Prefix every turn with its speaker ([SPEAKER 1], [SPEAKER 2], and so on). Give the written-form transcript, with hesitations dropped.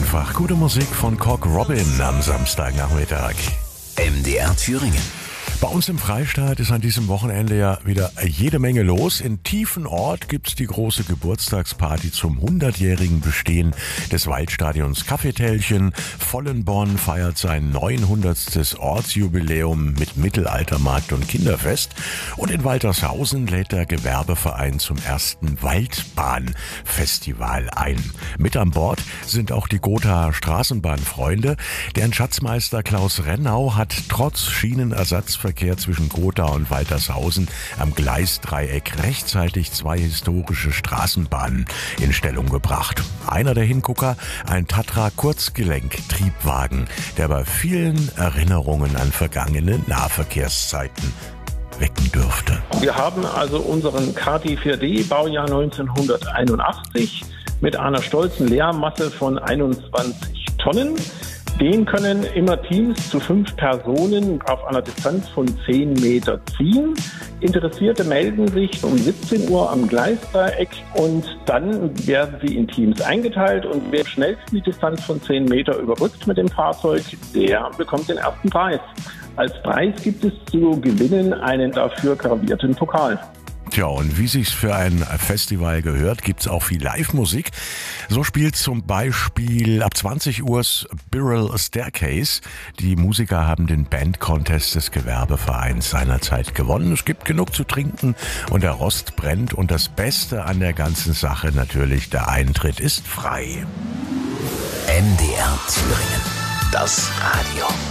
[SPEAKER 1] einfach. Gute Musik von Cock Robin am Samstagnachmittag.
[SPEAKER 2] MDR Thüringen.
[SPEAKER 1] Bei uns im Freistaat ist an diesem Wochenende ja wieder jede Menge los. In Tiefenort gibt's die große Geburtstagsparty zum 100-jährigen Bestehen des Waldstadions Kaffeetälchen. Vollenborn feiert sein 900. Ortsjubiläum mit Mittelaltermarkt und Kinderfest. Und in Waltershausen lädt der Gewerbeverein zum ersten Waldbahnfestival ein. Mit an Bord sind auch die Gothaer Straßenbahnfreunde. Deren Schatzmeister Klaus Rennau hat trotz Schienenersatzverkehr zwischen Gotha und Waltershausen am Gleisdreieck rechtzeitig 2 historische Straßenbahnen in Stellung gebracht. Einer der Hingucker, ein Tatra Kurzgelenk-Triebwagen, der bei vielen Erinnerungen an vergangene Nahverkehrszeiten wecken dürfte.
[SPEAKER 3] Wir haben also unseren KT4D Baujahr 1981 mit einer stolzen Leermasse von 21 Tonnen. Den können immer Teams zu 5 Personen auf einer Distanz von 10 Meter ziehen. Interessierte melden sich um 17 Uhr am Gleisdreieck und dann werden sie in Teams eingeteilt und wer schnellst die Distanz von 10 Meter überbrückt mit dem Fahrzeug, der bekommt den ersten Preis. Als Preis gibt es zu gewinnen einen dafür gravierten Pokal.
[SPEAKER 1] Tja, und wie sich's für ein Festival gehört, gibt's auch viel Live-Musik. So spielt zum Beispiel ab 20 Uhr Spiral Staircase. Die Musiker haben den Band-Contest des Gewerbevereins seinerzeit gewonnen. Es gibt genug zu trinken und der Rost brennt. Und das Beste an der ganzen Sache natürlich, der Eintritt ist frei.
[SPEAKER 2] MDR Thüringen. Das Radio.